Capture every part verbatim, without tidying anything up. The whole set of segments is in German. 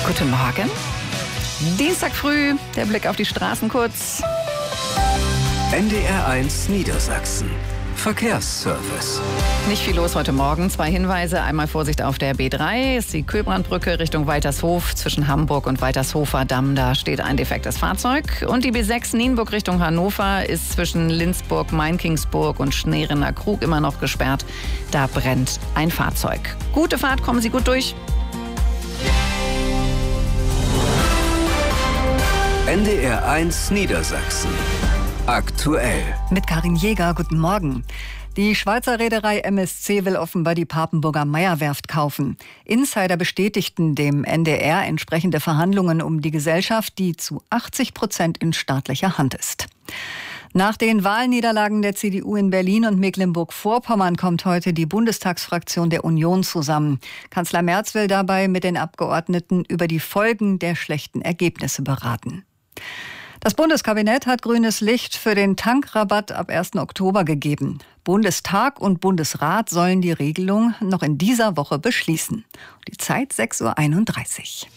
Guten Morgen. Dienstag früh, der Blick auf die Straßen kurz. N D R eins Niedersachsen. Verkehrsservice. Nicht viel los heute Morgen. Zwei Hinweise. Einmal Vorsicht auf der B drei. Ist die Köbrandbrücke Richtung Weitershof zwischen Hamburg und Weitershofer Damm. Da steht ein defektes Fahrzeug. Und die B sechs Nienburg Richtung Hannover ist zwischen Lindsburg, Mainkingsburg und Schneerener Krug immer noch gesperrt. Da brennt ein Fahrzeug. Gute Fahrt, kommen Sie gut durch. N D R eins Niedersachsen. Aktuell. Mit Karin Jäger, guten Morgen. Die Schweizer Reederei M S C will offenbar die Papenburger Meyer-Werft kaufen. Insider bestätigten dem N D R entsprechende Verhandlungen um die Gesellschaft, die zu achtzig Prozent in staatlicher Hand ist. Nach den Wahlniederlagen der C D U in Berlin und Mecklenburg-Vorpommern kommt heute die Bundestagsfraktion der Union zusammen. Kanzler Merz will dabei mit den Abgeordneten über die Folgen der schlechten Ergebnisse beraten. Das Bundeskabinett hat grünes Licht für den Tankrabatt ab ersten Oktober gegeben. Bundestag und Bundesrat sollen die Regelung noch in dieser Woche beschließen. Die Zeit sechs Uhr einunddreißig.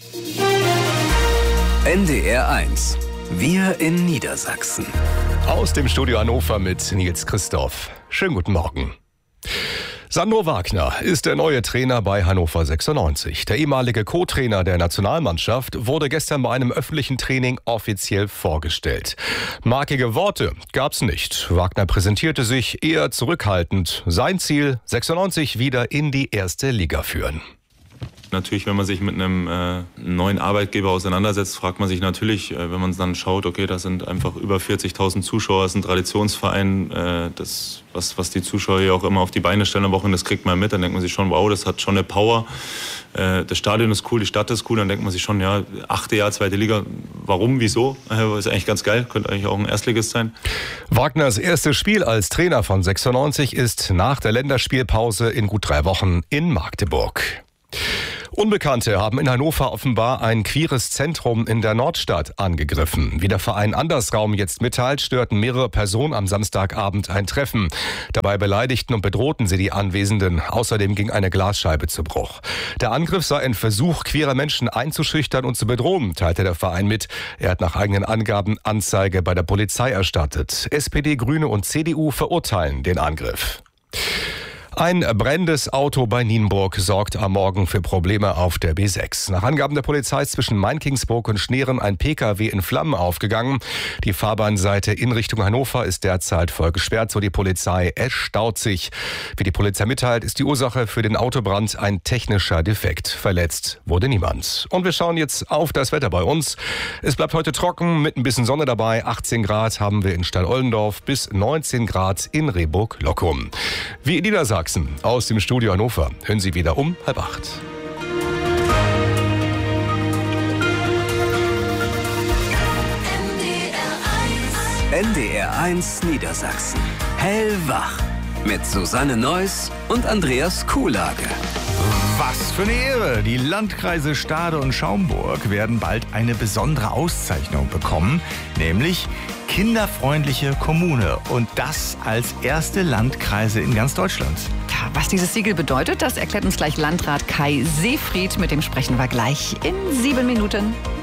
N D R eins. Wir in Niedersachsen. Aus dem Studio Hannover mit Nils Christoph. Schönen guten Morgen. Sandro Wagner ist der neue Trainer bei Hannover sechsundneunzig. Der ehemalige Co-Trainer der Nationalmannschaft wurde gestern bei einem öffentlichen Training offiziell vorgestellt. Markige Worte gab's nicht. Wagner präsentierte sich eher zurückhaltend. Sein Ziel, sechsundneunzig wieder in die erste Liga führen. Natürlich, wenn man sich mit einem äh, neuen Arbeitgeber auseinandersetzt, fragt man sich natürlich, äh, wenn man dann schaut, okay, da sind einfach über vierzigtausend Zuschauer, das ist ein Traditionsverein, äh, das, was, was die Zuschauer hier auch immer auf die Beine stellen am Wochenende, das kriegt man mit, dann denkt man sich schon, wow, das hat schon eine Power, äh, das Stadion ist cool, die Stadt ist cool, dann denkt man sich schon, ja, achte Jahr, zweite Liga, warum, wieso, äh, ist eigentlich ganz geil, könnte eigentlich auch ein Erstligist sein. Wagners erstes Spiel als Trainer von sechsundneunzig ist nach der Länderspielpause in gut drei Wochen in Magdeburg. Unbekannte haben in Hannover offenbar ein queeres Zentrum in der Nordstadt angegriffen. Wie der Verein Andersraum jetzt mitteilt, störten mehrere Personen am Samstagabend ein Treffen. Dabei beleidigten und bedrohten sie die Anwesenden. Außerdem ging eine Glasscheibe zu Bruch. Der Angriff sei ein Versuch, queere Menschen einzuschüchtern und zu bedrohen, teilte der Verein mit. Er hat nach eigenen Angaben Anzeige bei der Polizei erstattet. S P D, Grüne und C D U verurteilen den Angriff. Ein brennendes Auto bei Nienburg sorgt am Morgen für Probleme auf der B sechs. Nach Angaben der Polizei ist zwischen Mainkingsburg und Schneeren ein P K W in Flammen aufgegangen. Die Fahrbahnseite in Richtung Hannover ist derzeit voll gesperrt, so die Polizei. Es staut sich. Wie die Polizei mitteilt, ist die Ursache für den Autobrand ein technischer Defekt. Verletzt wurde niemand. Und wir schauen jetzt auf das Wetter bei uns. Es bleibt heute trocken mit ein bisschen Sonne dabei. achtzehn Grad haben wir in Stall-Ollendorf bis neunzehn Grad in Rehburg-Lockum. Wie in Niedersachsen. Aus dem Studio Hannover hören Sie wieder um halb acht. N D R eins Niedersachsen. Hellwach. Mit Susanne Neuss und Andreas Kuhlage. Was für eine Ehre! Die Landkreise Stade und Schaumburg werden bald eine besondere Auszeichnung bekommen, nämlich kinderfreundliche Kommune. Und das als erste Landkreise in ganz Deutschland. Ja, was dieses Siegel bedeutet, das erklärt uns gleich Landrat Kai Seefried. Mit dem sprechen wir gleich in sieben Minuten.